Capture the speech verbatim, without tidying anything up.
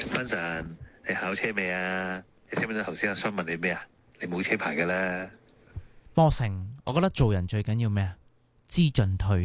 芬神，你考車未啊？你聽唔聽到頭先阿雙問你咩啊？你冇車牌噶啦。 波成，我覺得做人最緊要咩啊？知進退。